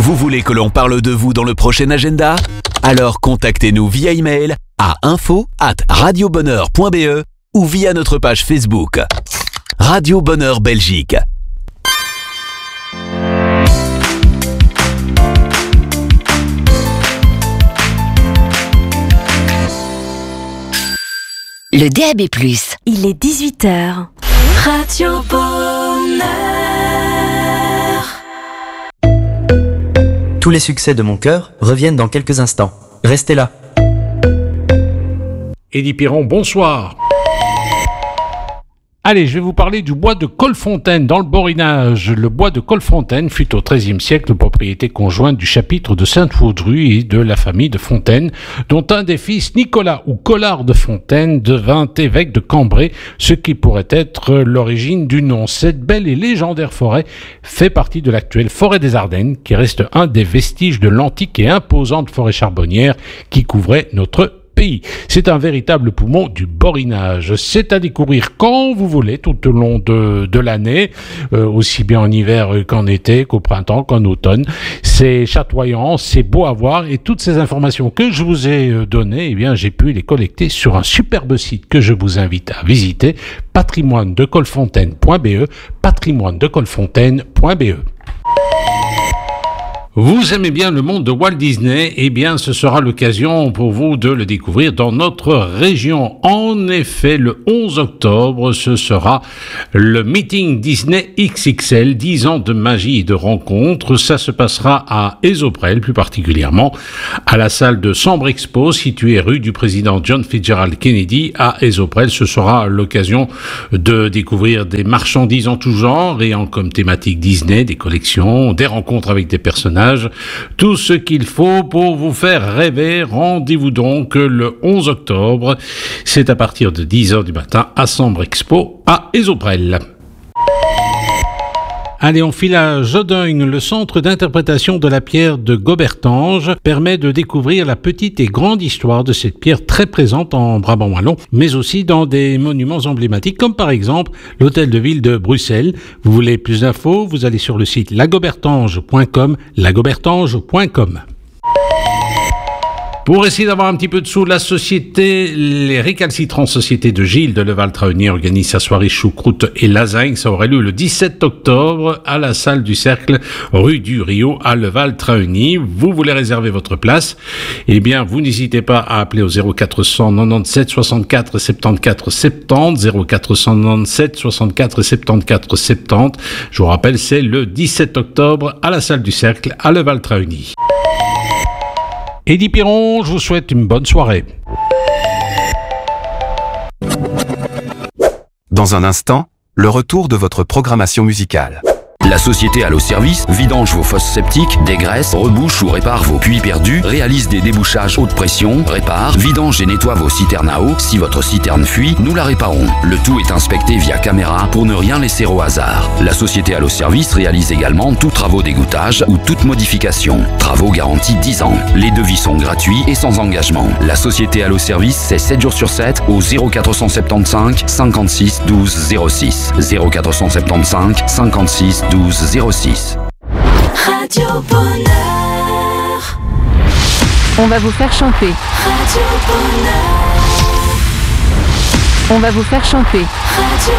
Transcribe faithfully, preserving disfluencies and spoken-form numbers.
Vous voulez que l'on parle de vous dans le prochain agenda? Alors contactez-nous via email à info arobase radio bonheur point b e ou via notre page Facebook. Radio Bonheur Belgique. Le D A B plus. Il est dix-huit heures. Radio Bonheur. Tous les succès de mon cœur reviennent dans quelques instants. Restez là. Eddie Piron, bonsoir. Allez, je vais vous parler du bois de Colfontaine dans le Borinage. Le bois de Colfontaine fut au treizième siècle propriété conjointe du chapitre de Sainte-Vaudrue et de la famille de Fontaine, dont un des fils, Nicolas ou Collard de Fontaine, devint évêque de Cambrai, ce qui pourrait être l'origine du nom. Cette belle et légendaire forêt fait partie de l'actuelle forêt des Ardennes, qui reste un des vestiges de l'antique et imposante forêt charbonnière qui couvrait notre pays. C'est un véritable poumon du Borinage. C'est à découvrir quand vous voulez, tout au long de, de l'année, euh, aussi bien en hiver qu'en été, qu'au printemps, qu'en automne. C'est chatoyant, c'est beau à voir, et toutes ces informations que je vous ai données, eh bien, j'ai pu les collecter sur un superbe site que je vous invite à visiter, patrimoine de colfontaine point b e, patrimoine de colfontaine point b e. Vous aimez bien le monde de Walt Disney? Eh bien, ce sera l'occasion pour vous de le découvrir dans notre région. En effet, le onze octobre, ce sera le meeting Disney X X L, dix ans de magie et de rencontres. Ça se passera à Esoprel, plus particulièrement à la salle de Sambre Expo, située rue du président John Fitzgerald Kennedy à Esoprel. Ce sera l'occasion de découvrir des marchandises en tout genre, ayant comme thématique Disney, des collections, des rencontres avec des personnages, tout ce qu'il faut pour vous faire rêver. Rendez-vous donc le onze octobre. C'est à partir de dix heures du matin à Sambre Expo à Esoprel. Allez, on file à Jodogne. Le centre d'interprétation de la pierre de Gobertange permet de découvrir la petite et grande histoire de cette pierre très présente en Brabant wallon, mais aussi dans des monuments emblématiques comme par exemple l'hôtel de ville de Bruxelles. Vous voulez plus d'infos? Vous allez sur le site lagobertange point com, lagobertange point com. Pour essayer d'avoir un petit peu de sous, la société, les récalcitrantes sociétés de Gilles de Leval-Traunier organisent sa soirée choucroute et lasagne. Ça aurait lieu le dix-sept octobre à la salle du Cercle, rue du Rio, à Leval-Traunier. Vous voulez réserver votre place? Eh bien, vous n'hésitez pas à appeler au zéro quatre cent quatre-vingt-dix-sept soixante-quatre soixante-quatorze soixante-dix, zéro quatre cent quatre-vingt-dix-sept soixante-quatre soixante-quatre soixante-dix. Je vous rappelle, c'est le dix-sept octobre à la salle du Cercle, à Leval-Traunier. Eddie Piron, je vous souhaite une bonne soirée. Dans un instant, le retour de votre programmation musicale. La société Allo Service vidange vos fosses septiques, dégraisse, rebouche ou répare vos puits perdus, réalise des débouchages haute pression, répare, vidange et nettoie vos citernes à eau. Si votre citerne fuit, nous la réparons. Le tout est inspecté via caméra pour ne rien laisser au hasard. La société Allo Service réalise également tous travaux d'égouttage ou toute modification. Travaux garantis dix ans. Les devis sont gratuits et sans engagement. La société Allo Service, c'est sept jours sur sept au zéro quatre cent soixante-quinze cinquante-six douze zéro six. zéro quatre cent soixante-quinze cinquante-six douze zéro six. Radio Bonheur. On va vous faire chanter. Radio Bonheur. On va vous faire chanter. Radio